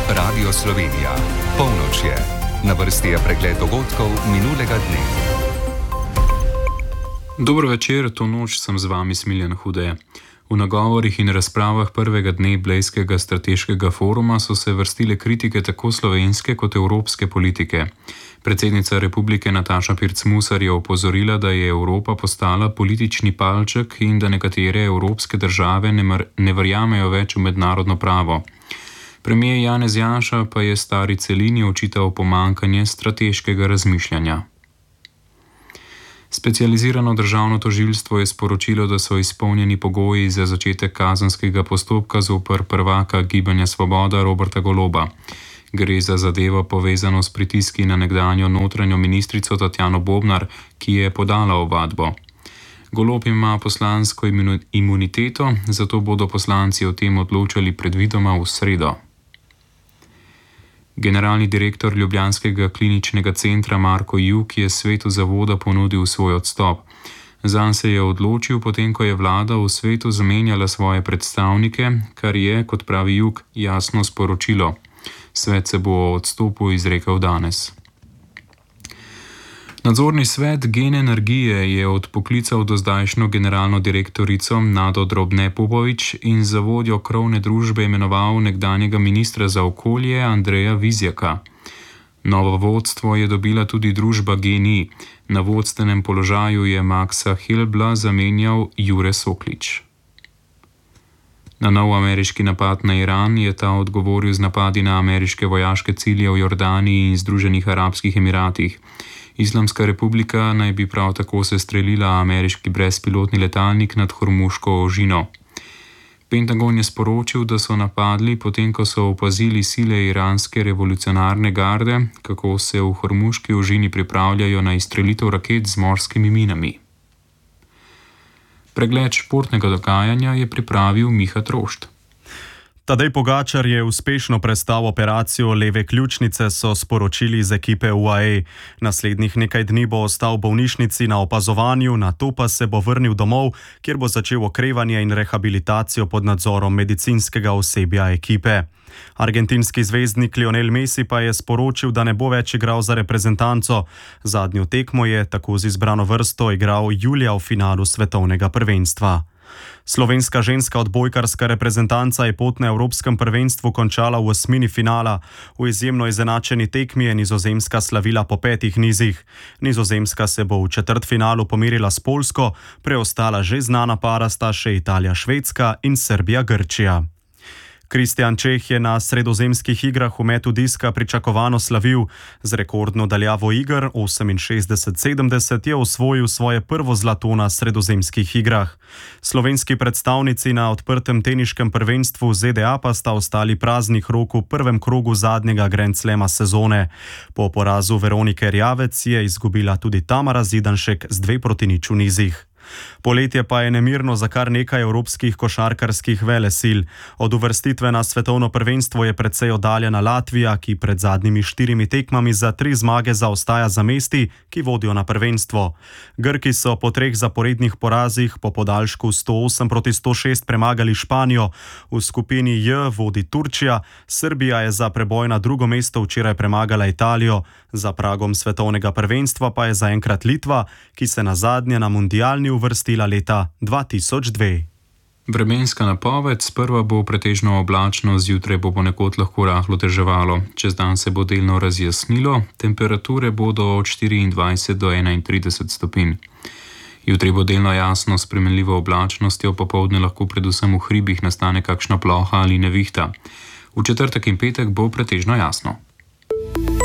Radio Slovenija. Polnoč je. Na vrsti je pregled dogodkov minulega dne. Dobro večer, to noč sem z vami Smiljan Hude. V nagovorih in razpravah prvega dne Blejskega strateškega foruma so se vrstile kritike tako slovenske kot evropske politike. Predsednica republike Nataša Pirc Musar je opozorila, da je Evropa postala politični palček in da nekatere evropske države ne verjamejo več v mednarodno pravo. Premijer Janez Janša pa je stari celini očital pomanjkanje strateškega razmišljanja. Specializirano državno tožilstvo je sporočilo, da so izpolnjeni pogoji za začetek kazenskega postopka zoper prvaka Gibanja Svoboda Roberta Goloba. Gre za zadevo povezano s pritiski na nekdanjo notranjo ministrico Tatjano Bobnar, ki je podala ovadbo. Golob ima poslansko imuniteto, zato bodo poslanci o tem odločali predvidoma v sredo. Generalni direktor ljubljanskega kliničnega centra Marko Juk je svetu zavoda ponudil svoj odstop. Zanj se je odločil, potem ko je vlada v svetu zamenjala svoje predstavnike, kar je, kot pravi Juk, jasno sporočilo. Svet se bo o odstopu izrekel danes. Nadzorni svet Gen Energije je odpoklical dozdajšnjo generalno direktorico Nado Drobne Popovič in za vodjo krovne družbe imenoval nekdanjega ministra za okolje Andreja Vizjaka. Novo vodstvo je dobila tudi družba GEN-I. Na vodstvenem položaju je Maxa Hilbla zamenjal Jure Soklič. Na nov ameriški napad na Iran je ta odgovoril z napadi na ameriške vojaške cilje v Jordaniji in Združenih arabskih emiratih. Islamska republika naj bi prav tako sestrelila ameriški brezpilotni letalnik nad Hormuško ožino. Pentagon je sporočil, da so napadli, potem ko so opazili sile iranske revolucionarne garde, kako se v Hormuški ožini pripravljajo na izstrelitev raket z morskimi minami. Pregled športnega dogajanja je pripravil Miha Trošt. Tadej Pogačar je uspešno prestal operacijo leve ključnice, so sporočili iz ekipe UAE. Naslednjih nekaj dni bo ostal v bolnišnici na opazovanju, nato pa se bo vrnil domov, kjer bo začel okrevanje in rehabilitacijo pod nadzorom medicinskega osebja ekipe. Argentinski zvezdnik Lionel Messi pa je sporočil, da ne bo več igral za reprezentanco. Zadnjo tekmo je tako z izbrano vrsto igral julija v finalu svetovnega prvenstva. Slovenska ženska odbojkarska reprezentanca je pot na evropskem prvenstvu končala v osmini finala. V izjemno izenačeni tekmi je Nizozemska slavila po 5 nizih. Nizozemska se bo v četrtfinalu pomerila s Poljsko, preostala že znana para sta še Italija-Švedska in Srbija-Grčija. Kristjan Čeh je na sredozemskih igrah v metu diska pričakovano slavil. Z rekordno daljavo iger 68-70 je osvojil svoje prvo zlato na sredozemskih igrah. Slovenski predstavnici na odprtem teniškem prvenstvu ZDA pa sta ostali praznih rok v prvem krogu zadnjega Grand Slama sezone. Po porazu Veronike Rjavec je izgubila tudi Tamara Zidanšek z 2-0 v nizih. Poletje pa je nemirno za kar nekaj evropskih košarkarskih velesil. Od uvrstitve na svetovno prvenstvo je precej oddaljena Latvija, ki pred zadnjimi 4 tekmami za 3 zmage zaostaja za mesti, ki vodijo na prvenstvo. Grki so po 3 zaporednih porazih po podaljšku 108-106 premagali Španijo. V skupini J vodi Turčija, Srbija je za preboj na drugo mesto včeraj premagala Italijo. Za pragom svetovnega prvenstva pa je zaenkrat Litva, ki se nazadnje na mundialni uvrstila leta 2002. Vremenska napoved: sprva bo pretežno oblačno, zjutraj bo ponekod lahko rahlo deževalo. Čez dan se bo delno razjasnilo, temperature bodo od 24 do 31 stopinj. Jutri bo delno jasno s spremenljivo oblačnostjo, popoldne lahko predvsem v hribih nastane kakšna ploha ali nevihta. V četrtek in petek bo pretežno jasno.